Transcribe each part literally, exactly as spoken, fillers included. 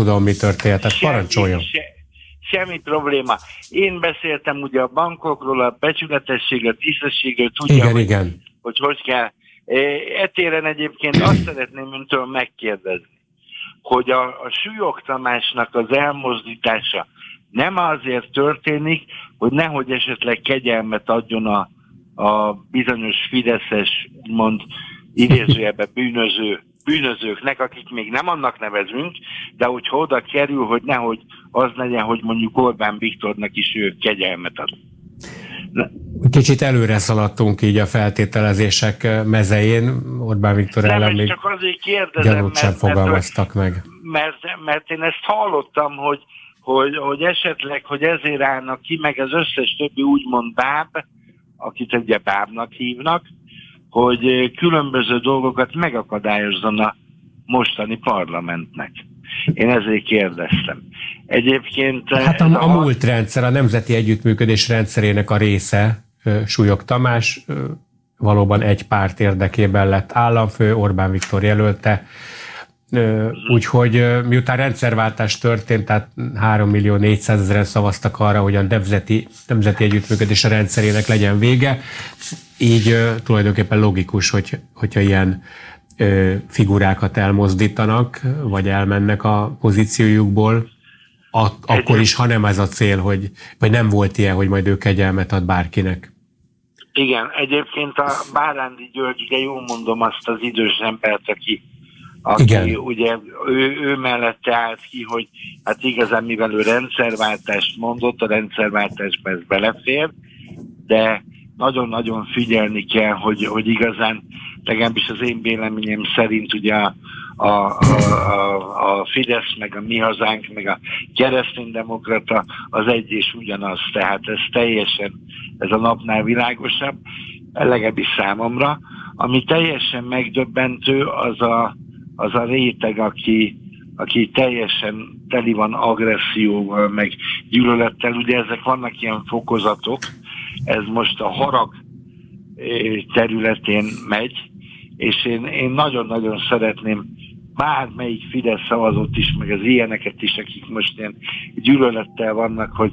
tudom, mi történt, tehát parancsoljon. Se, semmi probléma. Én beszéltem ugye a bankokról, a becsületességről, a tisztességről, tudja, igen, hogy, igen. hogy hogy kell. Etéren egyébként azt szeretném öntől megkérdezni, hogy a, a Súlyog Tamásnak az elmozdítása nem azért történik, hogy nehogy esetleg kegyelmet adjon a, a bizonyos fideszes, úgymond idézőjelben bűnöző, bűnözőknek, akik még nem annak nevezünk, de hogyha oda kerül, hogy nehogy az legyen, hogy mondjuk Orbán Viktornak is ő kegyelmet ad. Kicsit előre szaladtunk így a feltételezések mezején. Orbán Viktor nem, ellen még csak azért kérdezem, gyanút sem mert, fogalmaztak mert, meg. Mert, mert én ezt hallottam, hogy, hogy, hogy esetleg, hogy ezért állnak ki, meg az összes többi úgymond báb, akit ugye bábnak hívnak, hogy különböző dolgokat megakadályozzon a mostani parlamentnek. Én ezért kérdeztem. Egyébként... Hát a, a múlt rendszer, a nemzeti együttműködés rendszerének a része, Súlyog Tamás valóban egy párt érdekében lett államfő, Orbán Viktor jelölte, úgyhogy miután rendszerváltás történt, tehát három millió négyszázezren szavaztak arra, hogy a nemzeti, nemzeti együttműködés a rendszerének legyen vége, így tulajdonképpen logikus, hogy, hogyha ilyen figurákat elmozdítanak, vagy elmennek a pozíciójukból, ak- akkor is, ha nem ez a cél, hogy, vagy nem volt ilyen, hogy majd ő kegyelmet ad bárkinek. Igen, egyébként a Bárándi György, ugye jól mondom azt az idős embert, aki, aki Igen. ugye ő, ő mellette állt ki, hogy hát igazán mivel ő rendszerváltást mondott, a rendszerváltásba ez belefér, de nagyon-nagyon figyelni kell, hogy, hogy igazán, legalábbis az én véleményem szerint ugye a, a, a, a Fidesz, meg a Mi Hazánk, meg a kereszténydemokrata az egy és ugyanaz, tehát ez teljesen, ez a napnál világosabb, legalábbis számomra. Ami teljesen megdöbbentő, az a, az a réteg, aki, aki teljesen teli van agresszióval, meg gyűlölettel, ugye ezek vannak ilyen fokozatok, ez most a harag területén megy, és én, én nagyon-nagyon szeretném bármelyik Fidesz szavazott is, meg az ilyeneket is, akik most ilyen gyűlölettel vannak, hogy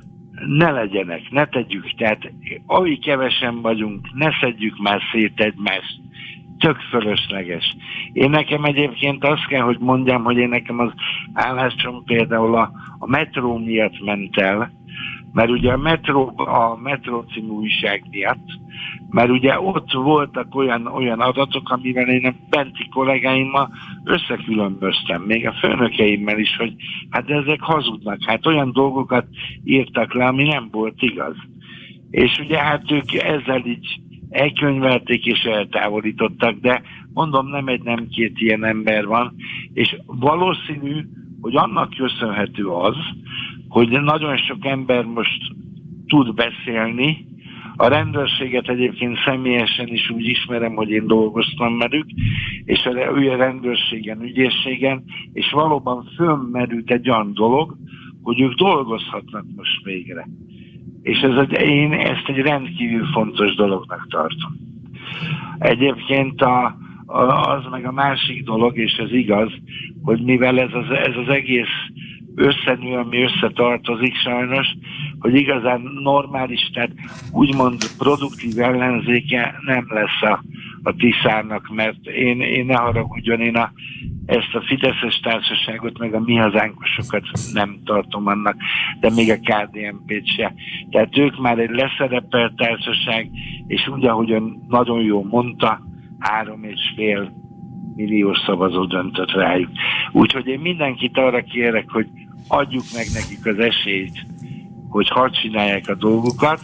ne legyenek, ne tegyük, tehát ahogy kevesen vagyunk, ne szedjük már szét egymást, tök fölösleges. Én nekem egyébként azt kell, hogy mondjam, hogy én nekem az állásom például a, a metró miatt ment el, mert ugye a Metró, a Metró című újság miatt, mert ugye ott voltak olyan, olyan adatok, amivel én a benti kollégáimmal összekülönböztem, még a főnökeimmel is, hogy hát ezek hazudnak, hát olyan dolgokat írtak le, ami nem volt igaz. És ugye hát ők ezzel így elkönyvelték és eltávolítottak, de mondom, nem egy, nem két ilyen ember van, és valószínű, hogy annak köszönhető az, hogy nagyon sok ember most tud beszélni. A rendőrséget egyébként személyesen is úgy ismerem, hogy én dolgoztam velük, és ő a rendőrségen, ügyészségen, és valóban fölmerült egy olyan dolog, hogy ők dolgozhatnak most végre. És ez egy, én ezt egy rendkívül fontos dolognak tartom. Egyébként a, a, az meg a másik dolog, és ez igaz, hogy mivel ez az, ez az egész összenő, ami összetartozik sajnos, hogy igazán normális, tehát úgymond produktív ellenzéke nem lesz a, a Tiszának, mert én, én ne haragudjon, én a, ezt a Fideszes társaságot, meg a Mi Hazánkosokat nem tartom annak, de még a ká dé en pét se. Tehát ők már egy leszerepelt társaság, és úgy, ahogy ön nagyon jól mondta, három és fél milliós szavazó döntött rájuk. Úgyhogy én mindenkit arra kérek, hogy adjuk meg nekik az esélyt, hogy hadd csinálják a dolgukat,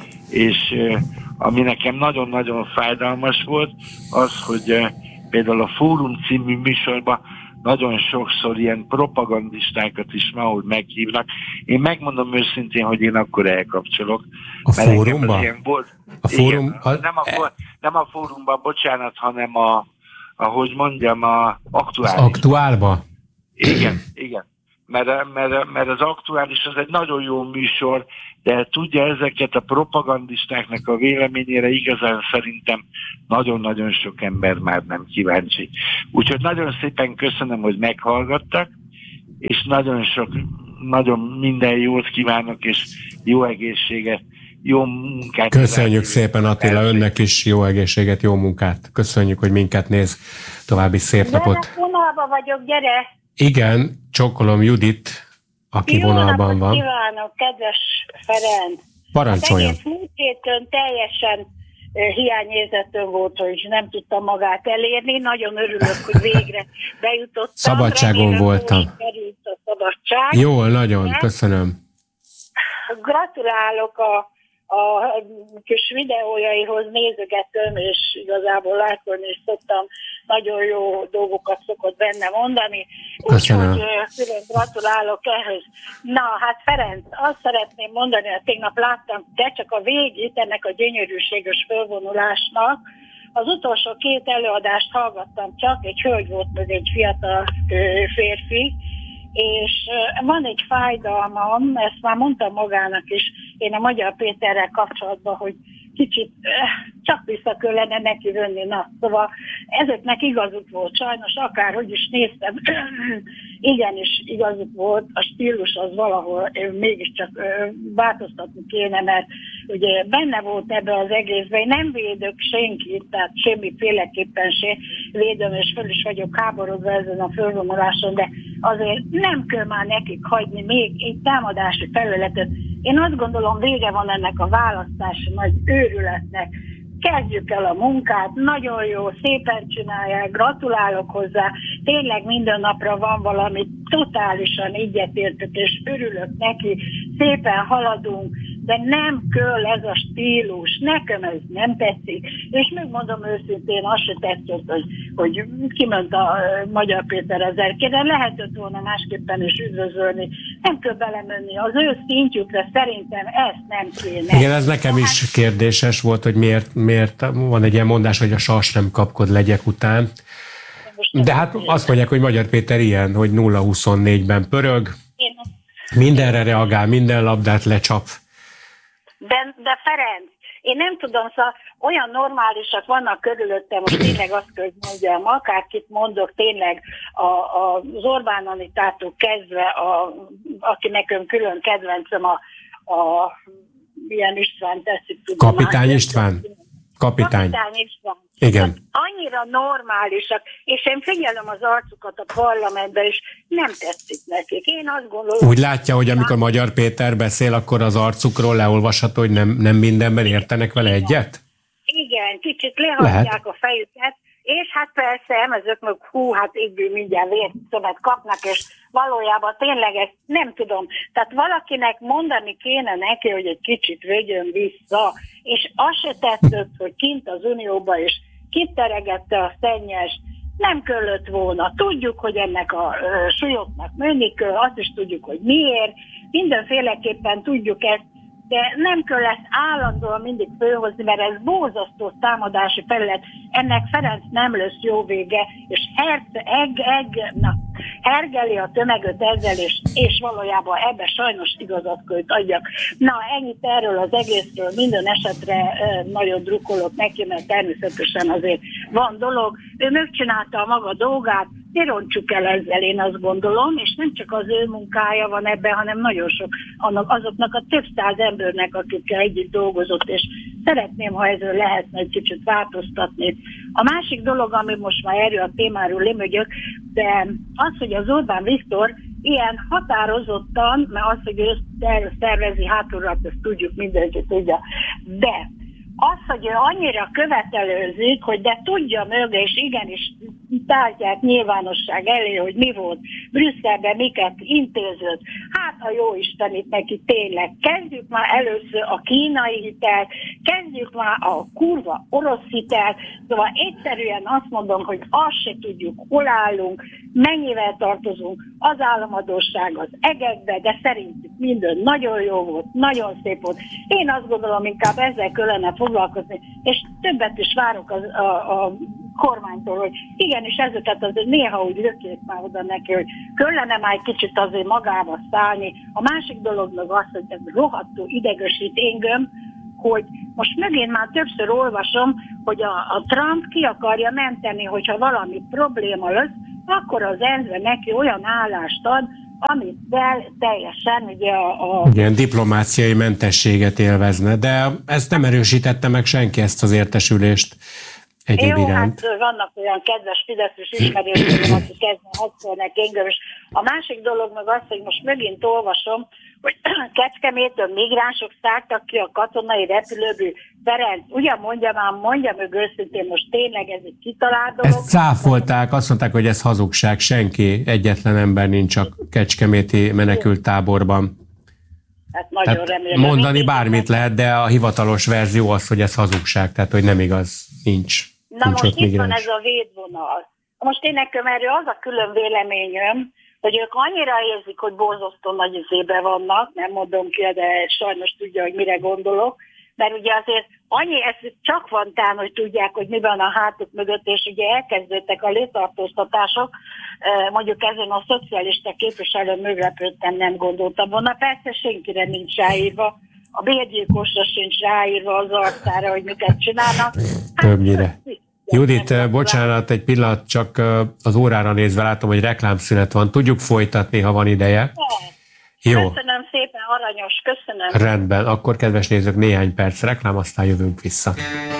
és ami nekem nagyon-nagyon fájdalmas volt, az, hogy például a Fórum című műsorban nagyon sokszor ilyen propagandistákat is valahogy meghívnak. Én megmondom őszintén, hogy én akkor elkapcsolok. A Fórumban? A fórum, igen, a... Nem, a, nem a Fórumban, bocsánat, hanem a, ahogy mondjam, a aktuális. Az aktuálba? Igen, igen. Mert, mert, mert az aktuális az egy nagyon jó műsor, de tudja, ezeket a propagandistáknak a véleményére igazán szerintem nagyon-nagyon sok ember már nem kíváncsi. Úgyhogy nagyon szépen köszönöm, hogy meghallgattak, és nagyon sok, nagyon minden jót kívánok, és jó egészséget, jó munkát. Köszönjük szépen, Attila, önnek is jó egészséget, jó munkát. Köszönjük, hogy minket néz. További szép de napot. Vonalban vagyok, gyere! Igen, csokkolom Judit, aki Jó vonalban van. Kívánok, kedves Ferenc! Parancsoljon. Az egész múlt héten teljesen hiányérzetön volt, hogy nem tudtam magát elérni. Nagyon örülök, hogy végre bejutottam. Szabadságon Remélem, voltam. került a szabadság. Jól, nagyon, köszönöm. Gratulálok a a kis videójaihoz, nézegetem, és igazából lájkolni is szoktam, nagyon jó dolgokat szokott benne mondani. Úgyhogy külön gratulálok ehhez. Na, hát Ferenc, azt szeretném mondani, hogy tegnap láttam, de csak a végét ennek a gyönyörűséges fölvonulásnak. Az utolsó két előadást hallgattam csak, egy hölgy volt, meg egy fiatal férfi, és van egy fájdalmam, ezt már mondtam magának is, én a Magyar Péterrel kapcsolatban, hogy kicsit csak vissza kellene neki venni. Na, szóval ezeknek igazuk volt, sajnos akárhogy is néztem, igenis igazuk volt, a stílus az valahol mégiscsak változtatni kéne, mert ugye benne volt ebbe az egészben, én nem védök senkit, tehát semmiféleképpen se védem, és föl is vagyok háborodva ezen a fölvonuláson, de azért nem kell már nekik hagyni még egy támadási felületet. Én azt gondolom, vége van ennek a választási nagy őrületnek. Kezdjük el a munkát, nagyon jó, szépen csinálják, gratulálok hozzá, tényleg minden napra van valami, totálisan egyetértök, és örülök neki, szépen haladunk, de nem kell ez a stílus, nekem ez nem tetszik, és megmondom őszintén, azt se tetszett, hogy, hogy kiment a Magyar Péter ezerkére, lehetett volna másképpen is üdvözölni, nem kell belemenni, az ő szintjükre szerintem ezt nem kéne. Igen, ez nekem is kérdéses volt, hogy miért, miért van egy ilyen mondás, hogy a sas nem kapkod legyek után. De hát azt mondják, hogy Magyar Péter ilyen, hogy nulla huszonnégyben pörög, mindenre reagál, minden labdát lecsap. De, de Ferenc, én nem tudom, szóval olyan normálisak vannak körülöttem, hogy tényleg azt kell, hogy mondjam, akárkit mondok, tényleg a, a, az Orbán Anitától kezdve, a, aki nekem külön kedvencem, a, a milyen István teszik. Tudom, Kapitány István? Kapitány. Kapitány István. Igen. Hát annyira normálisak, és én figyelem az arcukat a parlamentben, és nem tetszik nekik. Én azt gondolom... Úgy látja, hogy amikor Magyar Péter beszél, akkor az arcukról leolvasható, hogy nem, nem mindenben értenek vele egyet? Igen, kicsit lehagyják a fejüket, és hát persze emezők meg hú, hát így mindjárt vérszövet kapnak, és valójában tényleg ezt nem tudom. Tehát valakinek mondani kéne neki, hogy egy kicsit vegyön vissza, és az se tetszett, hogy kint az Unióba is kiteregette a szennyest, nem kellett volna. Tudjuk, hogy ennek a ö, súlyoknak menni kell, azt is tudjuk, hogy miért, mindenféleképpen tudjuk ezt, de nem kell ezt állandóan mindig fölhozni, mert ez borzasztó támadási felület. Ennek Ferenc nem lesz jó vége, és herce, eg, eg, na, hergeli a tömeget ezzel, és, és valójában ebben sajnos igazat költ adjak. Na, ennyit erről az egészről, minden esetre e, nagyon drukkolok neki, mert természetesen azért van dolog. Ő megcsinálta a maga dolgát, ne roncsuk el ezzel, én azt gondolom, és nem csak az ő munkája van ebben, hanem nagyon sok annak, azoknak a több száz embernek, akikkel együtt dolgozott, és szeretném, ha ezzel lehetne egy kicsit változtatni. A másik dolog, ami most már erről a témáról lemegyök, de az, hogy az Orbán Viktor ilyen határozottan, mert az, hogy ő szervezi hátulról, ezt tudjuk, mindenki tudja, de az, hogy ő annyira követelőzik, hogy de tudja mögé, és igenis tárgyák nyilvánosság elé, hogy mi volt Brüsszelben, miket intézött. Hát a jó Isten itt neki tényleg. Kezdjük már először a kínai hitelt, kezdjük már a kurva orosz hitelt, szóval egyszerűen azt mondom, hogy azt se tudjuk, hol állunk, mennyivel tartozunk, az államadósság az egekbe, de szerintük minden nagyon jó volt, nagyon szép volt. Én azt gondolom, inkább ezzel kellene foglalkozni, és többet is várok az, a, a kormánytól, hogy igenis ezeket azért néha úgy lökjék már oda neki, hogy kellene már egy kicsit azért magába szállni. A másik dolog meg az, hogy ez rohadtul idegesít engem, hogy most megint már többször olvasom, hogy a, a Trump ki akarja menteni, hogyha valami probléma lesz, akkor az ENSZ neki olyan állást ad, amit kell, teljesen ugye a... a... Ilyen diplomáciai mentességet élvezne, de ezt nem erősítette meg senki, ezt az értesülést egyéb Jó, iránt. hát vannak olyan kedves fideszes ismerőseim, akik kezdve hatszolnak engem, és a másik dolog meg az, hogy most megint olvasom, hogy Kecskemétől migránsok szálltak ki a katonai repülőgő. Ferenc, ugyan mondja már, mondja meg őszintén, most tényleg ez egy kitalált dolog. Ezt cáfolták, azt mondták, hogy ez hazugság, senki, egyetlen ember nincs a kecskeméti menekült táborban. Hát nagyon tehát remélem. mondani bármit lehet, de a hivatalos verzió az, hogy ez hazugság, tehát hogy nem igaz, nincs. Na nincs most itt van migráns. ez a védvonal. Most én nekem erről az a külön véleményem, hogy ők annyira érzik, hogy borzasztó nagy izébe vannak, nem mondom ki, de sajnos tudja, hogy mire gondolok, mert ugye azért annyi, ez csak van tán, hogy tudják, hogy mi van a hátuk mögött, és ugye elkezdődtek a létartóztatások, mondjuk ezen a szocialista képviselő meglepődtem, nem gondoltam volna. Persze senkire nincs ráírva, a bérgyilkosra sincs ráírva az arcára, hogy miket csinálnak. Hát, többnyire. Judit, bocsánat, egy pillanat, csak az órára nézve látom, hogy reklámszünet van. Tudjuk folytatni, ha van ideje. Jó. Köszönöm szépen, aranyos, köszönöm. Rendben, akkor kedves nézők, néhány perc reklám, aztán jövünk vissza.